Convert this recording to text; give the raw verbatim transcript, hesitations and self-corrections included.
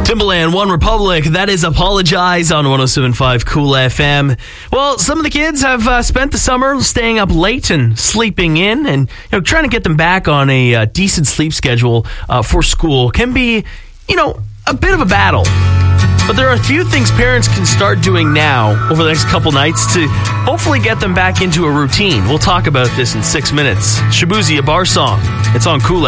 Timbaland, One Republic, that is Apologize on one oh seven point five Cool F M. Well, some of the kids have uh, spent the summer staying up late and sleeping in, and you know, trying to get them back on a uh, decent sleep schedule uh, for school can be, you know, a bit of a battle. But there are a few things parents can start doing now over the next couple nights to hopefully get them back into a routine. We'll talk about this in six minutes. Shabuzi, a bar song. It's on Cool